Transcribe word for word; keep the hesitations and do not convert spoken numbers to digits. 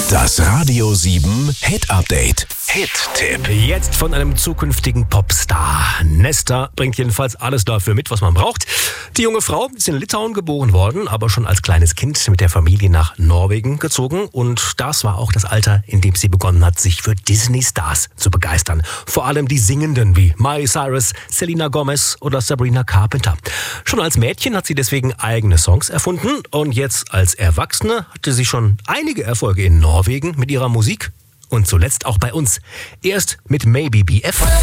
Das Radio sieben Hit Update. Hit-Tipp. Jetzt von einem zukünftigen Popstar. Nesta bringt jedenfalls alles dafür mit, was man braucht. Die junge Frau ist in Litauen geboren worden, aber schon als kleines Kind mit der Familie nach Norwegen gezogen. Und das war auch das Alter, in dem sie begonnen hat, sich für Disney-Stars zu begeistern. Vor allem die Singenden wie Miley Cyrus, Selena Gomez oder Sabrina Carpenter. Schon als Mädchen hat sie deswegen eigene Songs erfunden. Und jetzt als Erwachsene hatte sie schon einige Erfolge in Norwegen mit ihrer Musik. Und zuletzt auch bei uns. Erst mit Maybe B F.